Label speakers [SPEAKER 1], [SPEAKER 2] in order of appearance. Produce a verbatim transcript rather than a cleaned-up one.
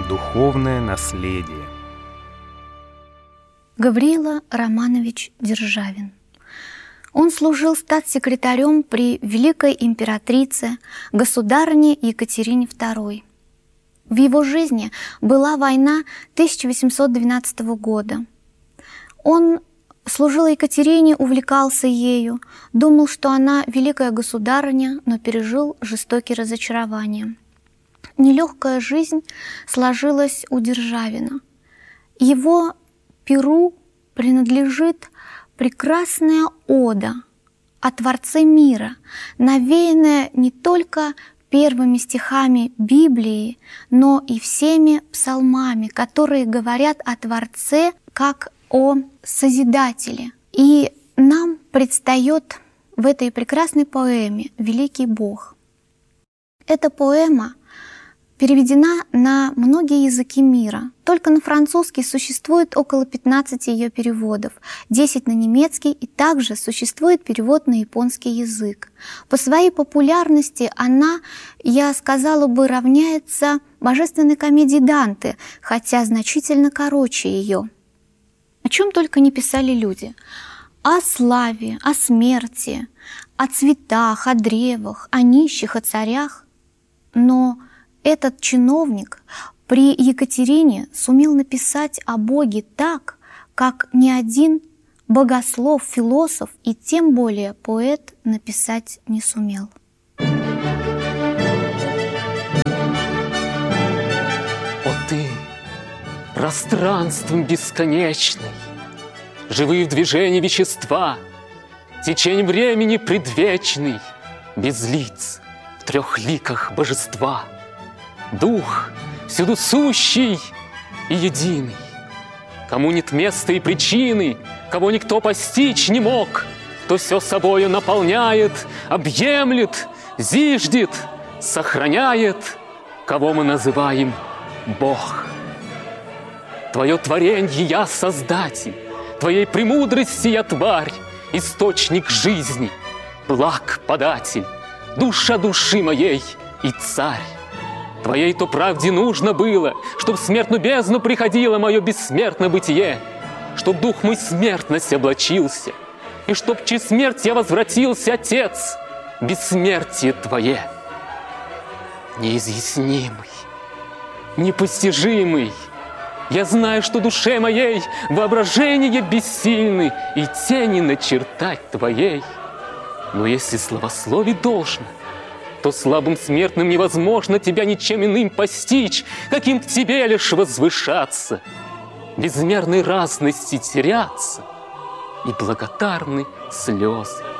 [SPEAKER 1] Духовное наследие.
[SPEAKER 2] Гавриила Романович Державин. Он служил статс-секретарем при великой императрице, государыне Екатерине второй. В его жизни была война тысяча восемьсот двенадцатого года. Он служил Екатерине, увлекался ею, думал, что она великая государыня, но пережил жестокие разочарования. Нелегкая жизнь сложилась у Державина. Его перу принадлежит прекрасная ода о Творце мира, навеянная не только первыми стихами Библии, но и всеми псалмами, которые говорят о Творце как о Созидателе. И нам предстает в этой прекрасной поэме «Великий Бог». Эта поэма переведена на многие языки мира. Только на французский существует около пятнадцати ее переводов, десять на немецкий, и также существует перевод на японский язык. По своей популярности она, я сказала бы, равняется божественной комедии Данте, хотя значительно короче ее. О чем только не писали люди. О славе, о смерти, о цветах, о древах, о нищих, о царях. Но этот чиновник при Екатерине сумел написать о Боге так, как ни один богослов, философ и тем более поэт написать не сумел.
[SPEAKER 3] О ты, пространством бесконечной, живые в движении вещества, течень времени предвечный, без лиц, в трех ликах божества. Дух, всюду сущий и единый, кому нет места и причины, кого никто постичь не мог, кто все собою наполняет, объемлет, зиждет, сохраняет, кого мы называем Бог. Твое творенье я создатель, твоей премудрости я тварь, источник жизни, благ податель, душа души моей и царь. Твоей-то правде нужно было, чтоб в смертную бездну приходило мое бессмертное бытие, чтоб дух мой смертность облачился, и чтоб через смерть я возвратился, Отец, бессмертие Твое. Неизъяснимый, непостижимый, я знаю, что душе моей воображение бессильны и тени начертать Твоей. Но если словословить должно, то слабым смертным невозможно тебя ничем иным постичь, каким к тебе лишь возвышаться, безмерной разности теряться и благодарны слезы